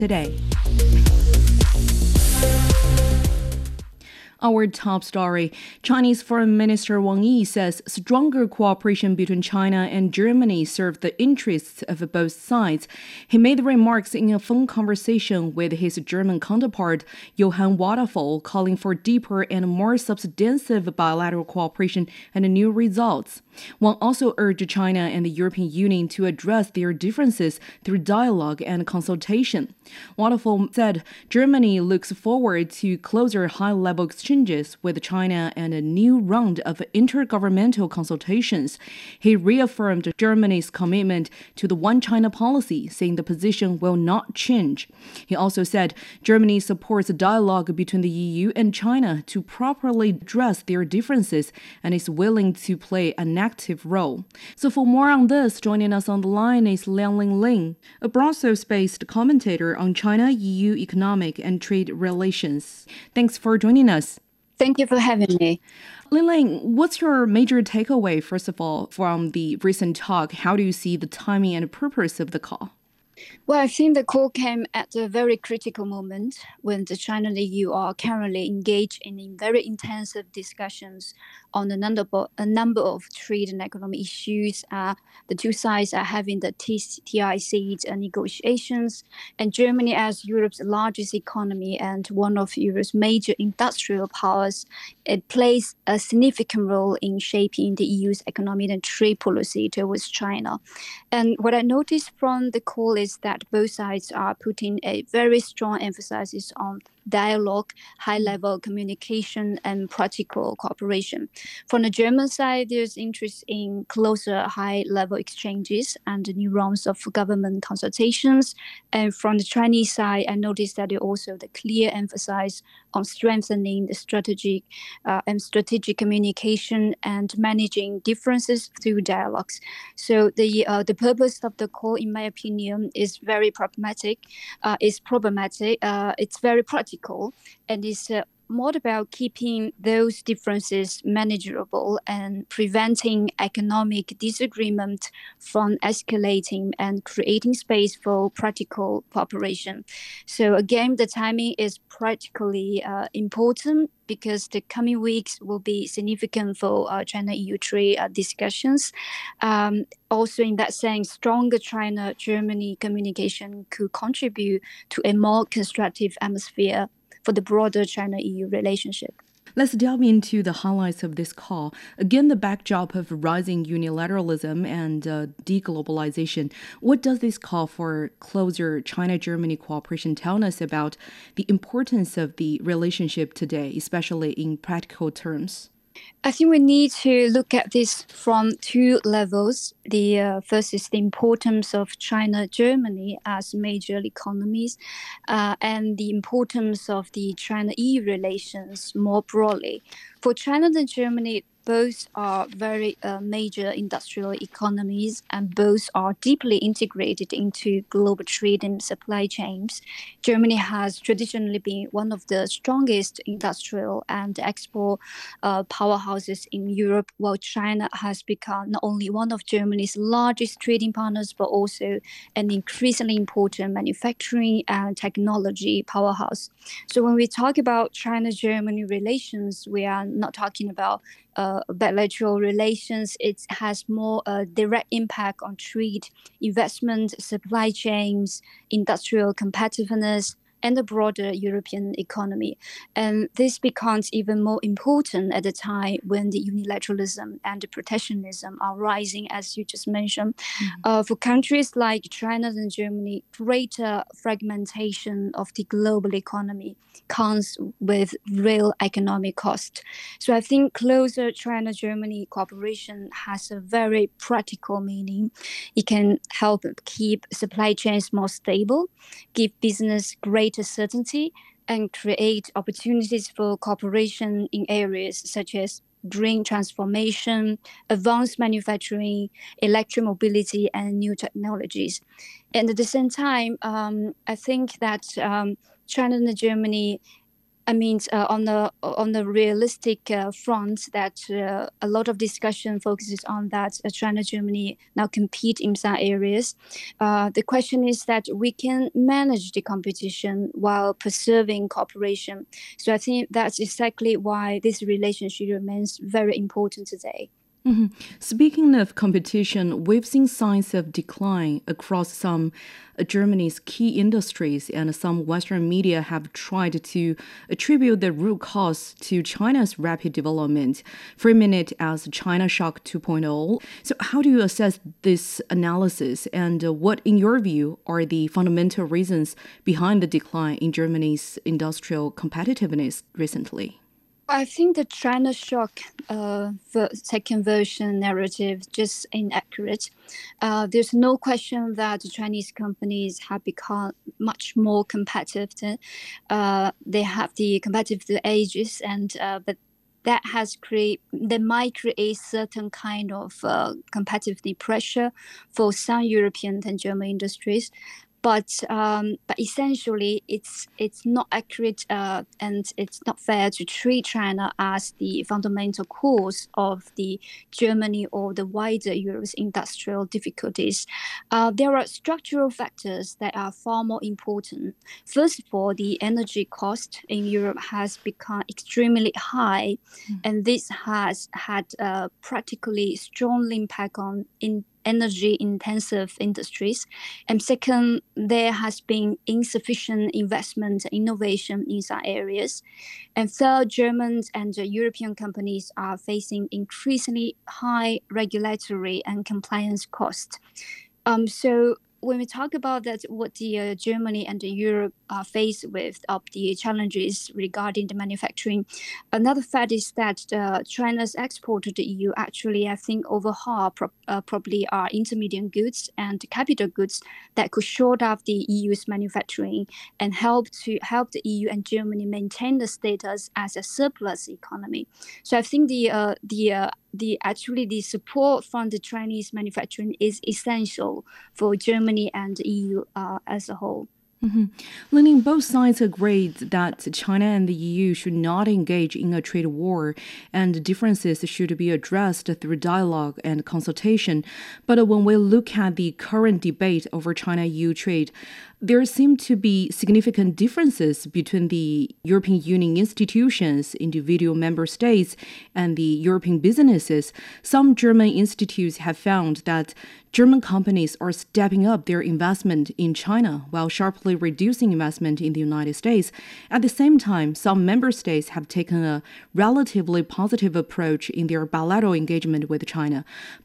today. Our top story. Chinese Foreign Minister Wang Yi says stronger cooperation between China and Germany served the interests of both sides. He made the remarks in a phone conversation with his German counterpart, Johann Waterfall, calling for deeper and more substantive bilateral cooperation and new results. Wang also urged China and the European Union to address their differences through dialogue and consultation. Waterfall said Germany looks forward to closer high-level exchanges with China and a new round of intergovernmental consultations. He reaffirmed Germany's commitment to the One China policy, saying the position will not change. He also said Germany supports a dialogue between the EU and China to properly address their differences and is willing to play an active role. So for more on this, joining us on the line is Liangling Lin, a Brussels-based commentator on China-EU economic and trade relations. Thanks for joining us. Thank you for having me. Ling, what's your major takeaway, first of all, from the recent talk? How do you see the timing and purpose of the call? Well, I think the call came at a very critical moment when the China and the EU are currently engaged in very intensive discussions on a number of trade and economic issues. The two sides are having the TIC negotiations, and Germany, as Europe's largest economy and one of Europe's major industrial powers, it plays a significant role in shaping the EU's economic and trade policy towards China. And what I noticed from the call is that both sides are putting a very strong emphasis on dialogue, high-level communication, and practical cooperation. From the German side, there's interest in closer high-level exchanges and new rounds of government consultations. And from the Chinese side, I noticed that there also the clear emphasis on strengthening the strategic communication and managing differences through dialogues. So the purpose of the call, in my opinion, is very problematic. It's very practical. And it's more about keeping those differences manageable and preventing economic disagreement from escalating and creating space for practical cooperation. So again, the timing is practically important because the coming weeks will be significant for China-EU trade discussions. Also, in that sense, stronger China-Germany communication could contribute to a more constructive atmosphere for the broader China-EU relationship. Let's delve into the highlights of this call. Again, the backdrop of rising unilateralism and deglobalization. What does this call for closer China-Germany cooperation tell us about the importance of the relationship today, especially in practical terms? I think we need to look at this from two levels. The first is the importance of China-Germany as major economies, and the importance of the China-EU relations more broadly. For China and Germany, both are very major industrial economies, and both are deeply integrated into global trade and supply chains. Germany has traditionally been one of the strongest industrial and export powerhouses in Europe, while China has become not only one of Germany's largest trading partners, but also an increasingly important manufacturing and technology powerhouse. So when we talk about China-Germany relations, we are not talking about bilateral relations. It has more direct impact on trade, investment, supply chains, industrial competitiveness, and the broader European economy. And this becomes even more important at a time when the unilateralism and the protectionism are rising, as you just mentioned. For countries like China and Germany, greater fragmentation of the global economy comes with real economic cost. So I think closer China-Germany cooperation has a very practical meaning. It can help keep supply chains more stable, give business greater certainty, and create opportunities for cooperation in areas such as green transformation, advanced manufacturing, electromobility, and new technologies. And at the same time, I think that China and Germany On the realistic front, that a lot of discussion focuses on that China, Germany now compete in some areas. The question is that we can manage the competition while preserving cooperation. So I think that's exactly why this relationship remains very important today. Mhm. Speaking of competition, we've seen signs of decline across some Germany's key industries, and some Western media have tried to attribute the root cause to China's rapid development, framing it as China Shock 2.0. So, how do you assess this analysis, and what, in your view, are the fundamental reasons behind the decline in Germany's industrial competitiveness recently? I think the China shock second version narrative just inaccurate. There's no question that Chinese companies have become much more competitive. They have the competitive edges, and but that might create certain kind of competitive pressure for some European and German industries. But essentially, it's not accurate, and it's not fair to treat China as the fundamental cause of the Germany or the wider Europe's industrial difficulties. There are structural factors that are far more important. First of all, the energy cost in Europe has become extremely high, and this has had a practically strong impact on energy intensive industries. And second, there has been insufficient investment and innovation in some areas. And third, German and European companies are facing increasingly high regulatory and compliance costs. So when we talk about that, what the Germany and the Europe are faced with of the challenges regarding the manufacturing, another fact is that China's export to the EU actually, I think, over half probably are intermediate goods and capital goods that could shore up the EU's manufacturing and help the EU and Germany maintain the status as a surplus economy. So I think the support from the Chinese manufacturing is essential for Germany and the EU as a whole. Lenin, both sides agreed that China and the EU should not engage in a trade war, and differences should be addressed through dialogue and consultation. But when we look at the current debate over China-EU trade, there seem to be significant differences between the European Union institutions, individual member states, and the European businesses. Some German institutes have found that German companies are stepping up their investment in China while sharply reducing investment in the United States. At the same time, some member states have taken a relatively positive approach in their bilateral engagement with China.